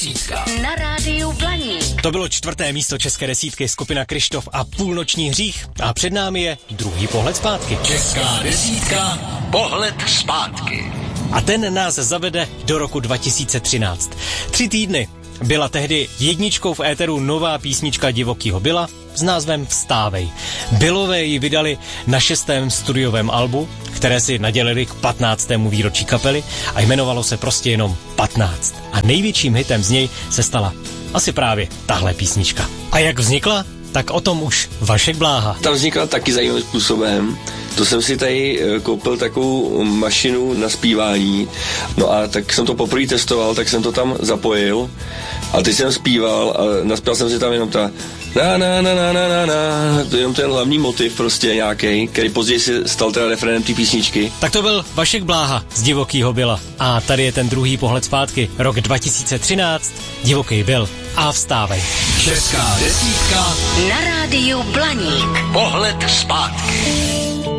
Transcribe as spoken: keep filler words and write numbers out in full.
desítka. Na rádiu Blaník. To bylo čtvrté místo české desítky, skupina Kryštof a Půlnoční hřích. A před námi je druhý pohled zpátky. Česká desítka, pohled zpátky. A ten nás zavede do roku dva tisíce třináct. Tři týdny byla tehdy jedničkou v éteru nová písnička Divokýho Billa s názvem Vstávej. Billové ji vydali na šestém studiovém albu, které si nadělili k patnáctému výročí kapely a jmenovalo se prostě jenom patnáct. A největším hitem z něj se stala asi právě tahle písnička. A jak vznikla? Tak o tom už Vašek Bláha. Ta vznikla taky zajímavým způsobem. To jsem si tady koupil takovou mašinu na zpívání. No a tak jsem to poprvé testoval, tak jsem to tam zapojil. A teď jsem zpíval a naspěl jsem si tam jenom ta na na na na na na na, to je jenom ten hlavní motiv prostě nějaký, který později se stal teda refrénem té písničky. Tak to byl Vašek Bláha z Divokýho Billa. A tady je ten druhý pohled zpátky. Rok dva tisíce třináct, Divoký Bill a Vstávej. Česká desítka na rádiu Blaník. Pohled zpátky.